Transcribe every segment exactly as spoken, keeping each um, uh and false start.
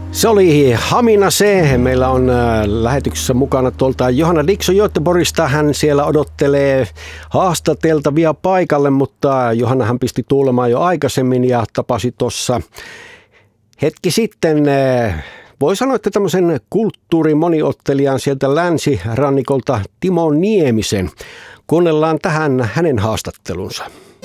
Se oli Hamina C. Meillä on lähetyksessä mukana tuolta Johanna Dixon Göteborgista. Hän siellä odottelee haastateltavia paikalle, mutta Johanna hän pisti tuulemaan jo aikaisemmin ja tapasi tuossa hetki sitten, voi sanoa, että tämmöisen kulttuurimoniottelijan sieltä länsirannikolta Timo Niemisen. Kuunnellaan tähän hänen haastattelunsa.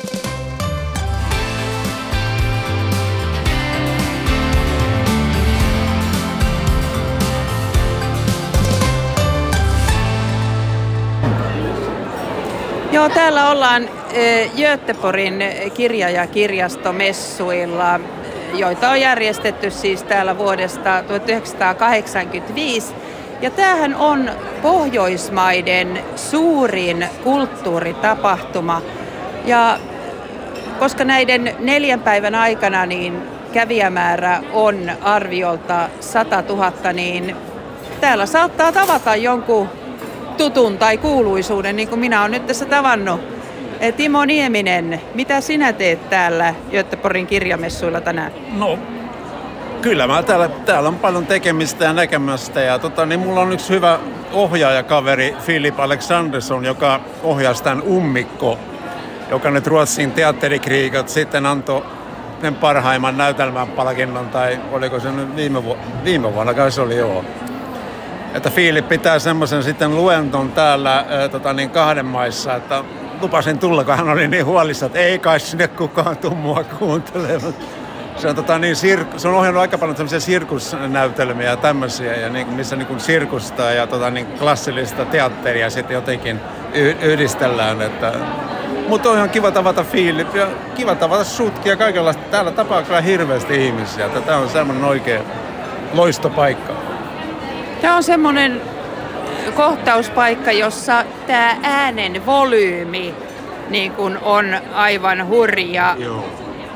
Joo, täällä ollaan Göteborgin kirja- ja kirjastomessuilla, joita on järjestetty siis täällä vuodesta tuhatyhdeksänsataakahdeksankymmentäviisi. Ja tämähän on Pohjoismaiden suurin kulttuuritapahtuma. Ja koska näiden neljän päivän aikana niin kävijämäärä on arviolta sata tuhatta, niin täällä saattaa tavata jonkun tutun tai kuuluisuuden, niin kuin minä olen nyt tässä tavannut. Timo Nieminen, mitä sinä teet täällä Göteborgin kirjamessuilla tänään? No, kyllä mä täällä, täällä on paljon tekemistä ja näkemästä. Ja tota, niin mulla on yksi hyvä ohjaajakaveri, Philip Alexandersson, joka ohjasi tämän Ummikko, joka nyt Ruotsin teatterikriikat sitten antoi sen parhaimman näytelmän palkinnon, tai oliko se nyt viime, vu- viime vuonna, kai se oli joo. Että Philip pitää semmoisen sitten luenton täällä ää, tota niin kahden maissa, että lupasin tulla, kun hän oli niin huolissa, että ei kai sinne kukaan tuu mua kuuntelemaan. Se on, tota, niin, sir- se on ohjannut aika paljon tämmöisiä sirkusnäytelmiä ja tämmöisiä, ja niin, missä niin sirkusta ja tota, niin, klassillista teatteria sitten jotenkin y- yhdistellään. Että... Mutta on ihan kiva tavata Philip ja kiva tavata sutkin ja kaikenlaista. Täällä tapaa kyllä hirveästi ihmisiä. Tämä on semmoinen oikein loistopaikka. Tämä on semmoinen kohtauspaikka, jossa tämä äänen volyymi niin kun on aivan hurja. Joo.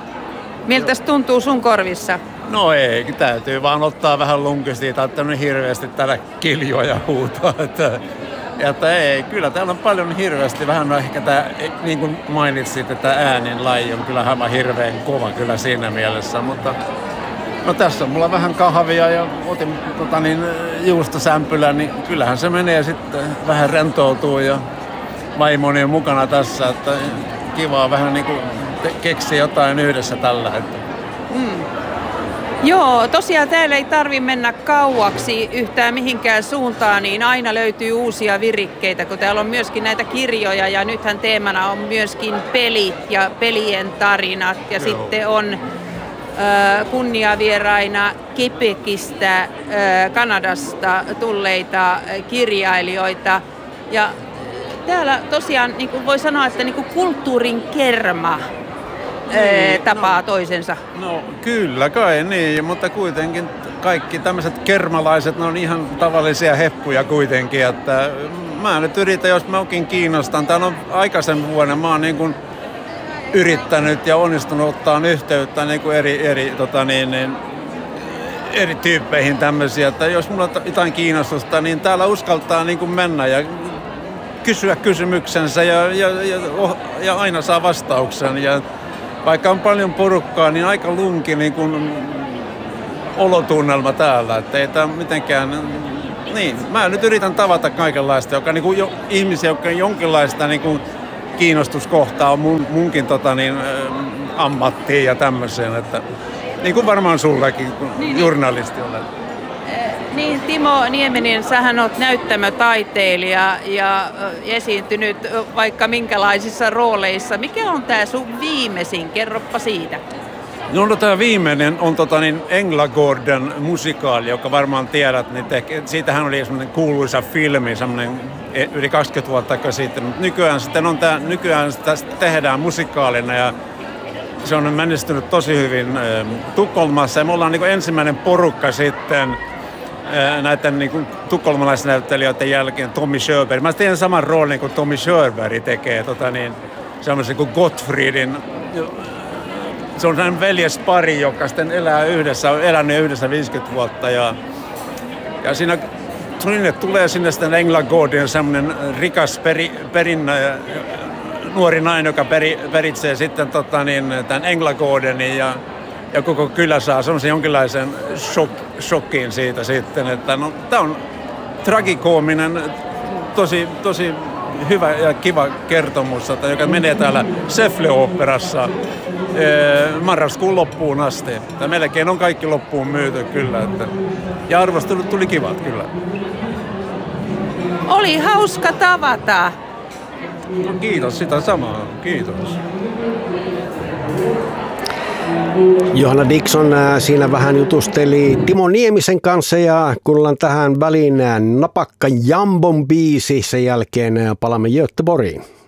Miltäs tuntuu sun korvissa? No ei, täytyy vaan ottaa vähän lunkisti, ei tarvitse hirveästi täällä kiljua ja huutaa. Että, että ei, kyllä täällä on paljon hirveästi, vähän ehkä tämä, niin kuin mainitsit, että äänen laji on kyllä aivan hirveän kova kyllä siinä mielessä, mutta no tässä on mulla vähän kahvia ja otin tota niin, juustosämpylän, niin kyllähän se menee sitten vähän rentoutuu ja vaimoni on mukana tässä, että kivaa vähän niin kuin keksiä jotain yhdessä tällä. Että. Mm. Joo, tosiaan täällä ei tarvitse mennä kauaksi yhtään mihinkään suuntaan, niin aina löytyy uusia virikkeitä, kun täällä on myöskin näitä kirjoja ja nythän teemana on myöskin pelit ja pelien tarinat ja Joo. Sitten on kunniavieraina Quebecistä, Kanadasta tulleita kirjailijoita. Ja täällä tosiaan niin kuin voi sanoa, että niin kuin kulttuurin kerma niin, tapaa no, toisensa. No kyllä kai niin, mutta kuitenkin kaikki tämmöiset kermalaiset, ne on ihan tavallisia heppuja kuitenkin. Että mä nyt yritän, jos mä okin kiinnostan. Täällä on aikaisemmin vuonna, mä oon niin kuin yrittänyt ja onnistunut ottaa yhteyttä niin kuin eri, eri, tota niin, niin, eri tyyppeihin tämmöisiä, että jos mulla on jotain kiinnostusta, niin täällä uskaltaa niin kuin mennä ja kysyä kysymyksensä ja, ja, ja, ja aina saa vastauksen. Ja vaikka on paljon porukkaa, niin aika lunki niin kuin olotunnelma täällä, että ei tämä mitenkään. Niin, mä nyt yritän tavata kaikenlaista, joka niin kuin jo, ihmisiä, jotka jonkinlaista niin kuin kiinnostuskohtaa on mun, munkin tota, niin, ä, ammattiin ja tämmöiseen, että niin kuin varmaan sullakin, kun niin, journalisti olet. Niin, Timo Nieminen, sähän oot näyttämötaiteilija ja esiintynyt vaikka minkälaisissa rooleissa. Mikä on tää sun viimeisin? Kerroppa siitä. No, no tämä viimeinen on tota, niin Änglagården musikaali, joka varmaan tiedät. Niin te, siitähän oli semmoinen kuuluisa filmi, semmoinen yli kaksikymmentä vuotta sitten. Mutta nykyään, sitten on tää, nykyään sitä tehdään musikaalina ja se on menestynyt tosi hyvin äh, Tukholmassa. Ja me ollaan niin kuin ensimmäinen porukka sitten äh, näiden niin kuin tukholmalaisnäyttelijöiden jälkeen, Tommy Sjöberg. Mä teen saman roolin kuin Tommy Sjöberg tekee, tota, niin, semmoisen kuin Gottfriedin. Se on sellainen veljespari, joka sitten elää yhdessä, on elänyt yhdessä viisikymmentä vuotta. Ja, ja siinä sinne tulee sinne sitten Änglagården semmoinen rikas peri, perin, nuori nainen, joka peri, peritsee sitten tota niin, tämän Änglagårdenin. Ja ja koko kylä saa semmoisen jonkinlaisen shok, shokkiin siitä sitten, että no, tämä on tragikoominen, tosi, tosi hyvä ja kiva kertomus, että joka menee täällä Säffle-oopperassa marraskuun loppuun asti. Tämä melkein on kaikki loppuun myyty kyllä. Että, ja arvostelut tuli kivat kyllä. Oli hauska tavata. No, kiitos, sitä samaa. Kiitos. Johanna Dixon siinä vähän jutusteli Timo Niemisen kanssa ja kuullaan tähän väliin napakka Jambon biisi. Sen jälkeen palaamme Göteborgiin.